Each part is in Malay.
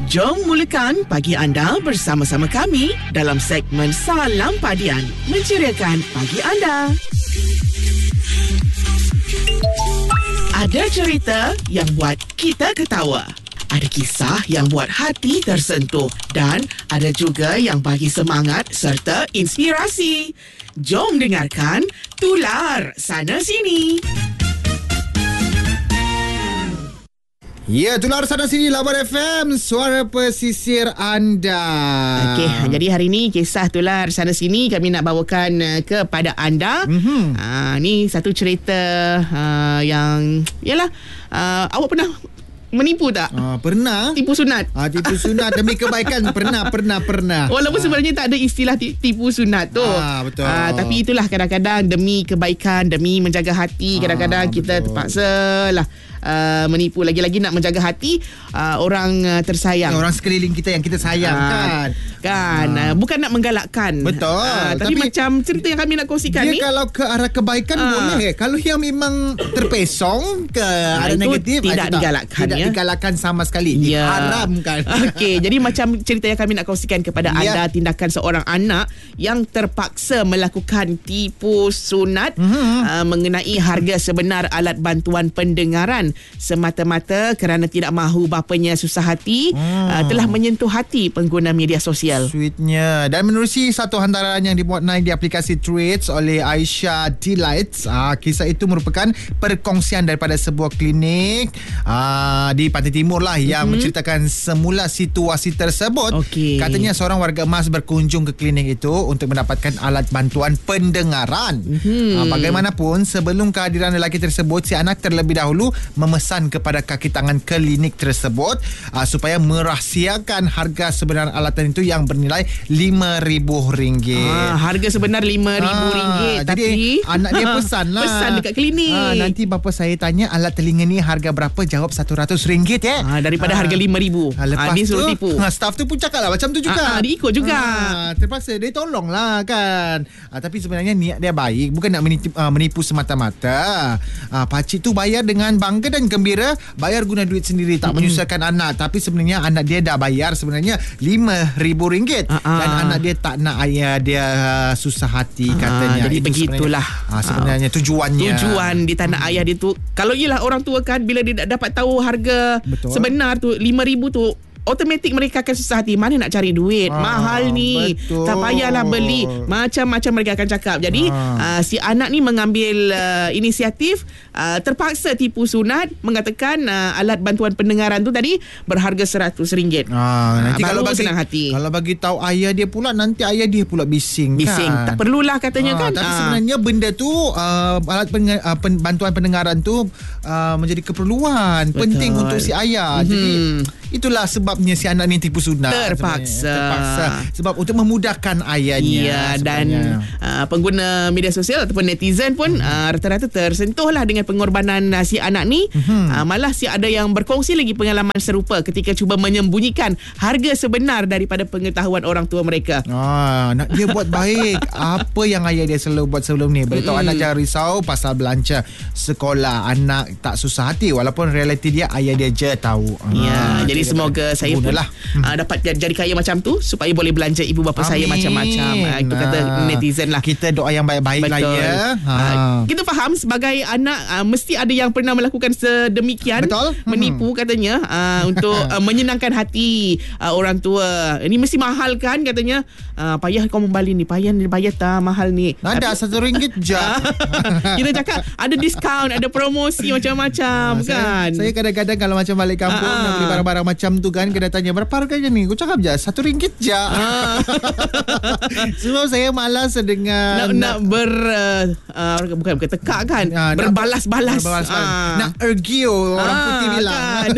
Jom mulakan pagi anda bersama-sama kami dalam segmen Salam Padian, menceriakan pagi anda. Ada cerita yang buat kita ketawa, ada kisah yang buat hati tersentuh, dan ada juga yang bagi semangat serta inspirasi. Jom dengarkan Tular Sana Sini. Ya, Tular Sana Sini, Labar FM, suara pesisir anda. Okey, jadi hari ini kisah Tular Sana Sini kami nak bawakan kepada anda. Ni satu cerita yang yalah, awak pernah menipu tak? Pernah. Tipu sunat. Tipu sunat demi kebaikan. Pernah. Walaupun sebenarnya tak ada istilah tipu sunat tu. Betul. Tapi itulah kadang-kadang demi kebaikan, demi menjaga hati, kadang-kadang kita terpaksa lah menipu, lagi-lagi nak menjaga hati orang tersayang, orang sekeliling kita yang kita sayang kan. Bukan nak menggalakkan. Betul. Tapi macam cerita yang kami nak kongsikan dia ni, kalau ke arah kebaikan boleh. Kalau yang memang terpesong ke arah negatif, tidak digalakkan. Tidak digalakkan sama sekali. Diharamkan. Okey, jadi macam cerita yang kami nak kongsikan kepada anda, tindakan seorang anak yang terpaksa melakukan tipu sunat mengenai harga sebenar alat bantuan pendengaran semata-mata kerana tidak mahu bapanya susah hati, telah menyentuh hati pengguna media sosial. Sweetnya. Dan menerusi satu hantaran yang dibuat naik di aplikasi Threads oleh Aisyah Delights, kisah itu merupakan perkongsian daripada sebuah klinik di Pantai Timur lah yang menceritakan semula situasi tersebut. Katanya seorang warga emas berkunjung ke klinik itu untuk mendapatkan alat bantuan pendengaran. Bagaimanapun, sebelum kehadiran lelaki tersebut, si anak terlebih dahulu memesan kepada kaki tangan klinik tersebut supaya merahsiakan harga sebenar alatan itu yang bernilai RM5,000. Harga sebenar RM5,000. Jadi anak dia pesan lah, pesan dekat klinik. Nanti bapa saya tanya alat telinga ni harga berapa, jawab RM100 daripada harga RM5,000. Lepas dia suruh tu tipu. Staff tu pun cakap lah macam tu juga. Dia ikut juga. Terpaksa dia tolong lah kan. Tapi sebenarnya niat dia baik, bukan nak menipu semata-mata. Pakcik tu bayar dengan bangga dan gembira, bayar guna duit sendiri, tak menyusahkan anak. Tapi sebenarnya anak dia dah bayar sebenarnya RM5,000 dan anak dia tak nak ayah dia susah hati katanya. Jadi itu begitulah sebenarnya tujuannya. Tujuan di tanah ayah dia tu, kalau ialah orang tua kan, bila dia dapat tahu harga sebenar tu RM5,000 tu, automatik mereka akan susah hati. Mana nak cari duit? Mahal ni. Betul. Tak payahlah beli. Macam-macam mereka akan cakap. Jadi si anak ni mengambil inisiatif, terpaksa tipu sunat, mengatakan alat bantuan pendengaran tu tadi berharga RM100. Nanti baru kalau senang hati. Kalau bagi tahu ayah dia pula, nanti ayah dia pula bising kan. Tak perlulah katanya kan. Tapi sebenarnya benda tu, alat bantuan pendengaran tu menjadi keperluan penting untuk si ayah. Jadi itulah sebabnya si anak ni tipu sunat. Terpaksa. Sebab untuk memudahkan ayahnya. Dan pengguna media sosial ataupun netizen pun rata-rata tersentuh lah dengan pengorbanan si anak ni. Malah si ada yang berkongsi lagi pengalaman serupa ketika cuba menyembunyikan harga sebenar daripada pengetahuan orang tua mereka. Nak dia buat baik. Apa yang ayah dia selalu buat sebelum ni, beritahu anak jangan risau pasal belanja sekolah. Anak tak susah hati, walaupun realiti dia ayah dia je tahu. Jadi semoga saya pun dapat jadi kaya macam tu supaya boleh belanja ibu bapa saya macam-macam. Itu kata netizen lah. Kita doa yang baik-baik lah ya. Kita faham sebagai anak mesti ada yang pernah melakukan sedemikian. Menipu katanya untuk menyenangkan hati orang tua. Ini mesti mahal kan katanya. Payah kau membeli ni, payah ni, bayar tak mahal ni. Ada RM1 je. Kita cakap ada diskaun, ada promosi macam-macam kan. Saya kadang-kadang kalau macam balik kampung nak beli barang-barang macam tu kan, kena tanya berapa harganya ni. Aku cakap je RM1 je. Sebab saya malas dengan bukan tekak kan, berbalas-balas. Nak argue, orang putih bilang kan.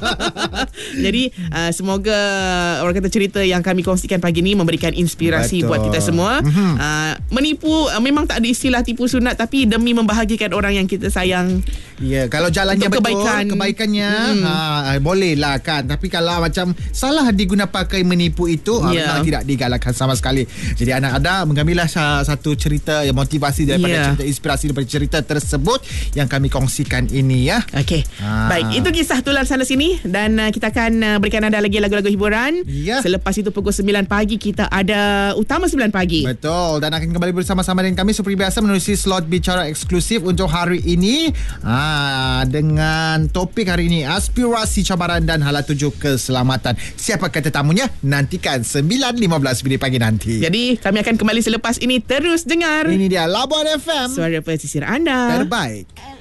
Jadi semoga orang kata cerita yang kami kongsikan pagi ni memberikan inspirasi buat kita semua. Menipu memang tak ada istilah tipu sunat, tapi demi membahagiakan orang yang kita sayang. Ya, kalau jalannya betul, kebaikannya boleh lah kan. Tapi kalau macam salah diguna pakai menipu itu memang tidak digalakkan sama sekali. Jadi anak anda mengambillah satu cerita yang motivasi daripada cerita, inspirasi daripada cerita tersebut yang kami kongsikan ini ya. Okey. Baik, itu kisah tular sana sini dan kita akan berikan anda lagi lagu-lagu hiburan. Selepas itu pukul 9 pagi kita ada Utama 9 pagi. Betul, dan akan kembali bersama-sama dengan kami seperti biasa menerusi slot bicara eksklusif untuk hari ini dengan topik hari ini aspirasi, cabaran dan hala tuju keselamatan. Siapakah tetamunya? Nantikan 9.15 minit pagi nanti. Jadi kami akan kembali selepas ini. Terus dengar. Ini dia Labuan FM, suara pesisir anda terbaik.